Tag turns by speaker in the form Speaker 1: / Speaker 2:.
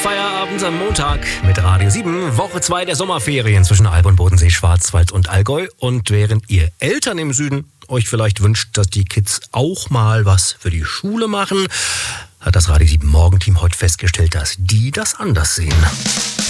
Speaker 1: Feierabend am Montag mit Radio 7, Woche 2 der Sommerferien zwischen Alb und Bodensee, Schwarzwald und Allgäu. Und während ihr Eltern im Süden euch vielleicht wünscht, dass die Kids auch mal was für die Schule machen, hat das Radio 7 Morgenteam heute festgestellt, dass die das anders sehen.